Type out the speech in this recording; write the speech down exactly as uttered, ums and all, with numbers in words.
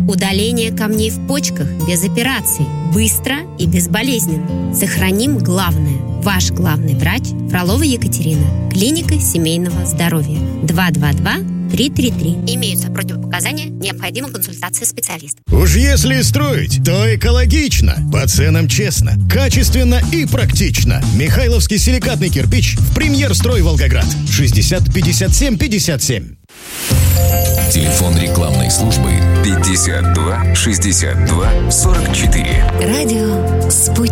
Удаление камней в почках без операций. Быстро и безболезненно. Сохраним главное. Ваш главный врач Фролова Екатерина. Клиника семейного здоровья. два два два три три три. Имеются противопоказания, необходима консультация специалиста. Уж если строить, то экологично, по ценам честно, качественно и практично. Михайловский силикатный кирпич в Премьер-строй Волгоград. шестьдесят пятьдесят семь пятьдесят семь. Телефон рекламной службы пятьдесят два шестьдесят два сорок четыре. Радио «Спутник».